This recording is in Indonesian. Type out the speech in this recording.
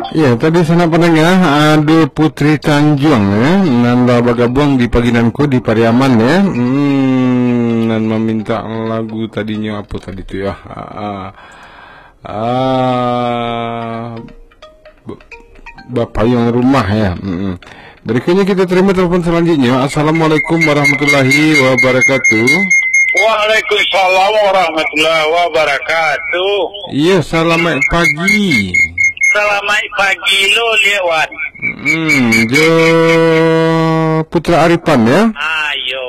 Ya, tadi sana pendengar ada Putri Tanjung ya, nanda bergabung di paginanku di Pariaman ya, dan meminta lagu tadinya apa tadi tu ya, Bapayung Rumah ya. Berikutnya kita terima telepon selanjutnya. Assalamualaikum warahmatullahi wabarakatuh. Waalaikumsalam warahmatullahi wabarakatuh. Iya, selamat pagi. Selamat pagi lo lewat. Jo Putra Arifan ya. Ayo.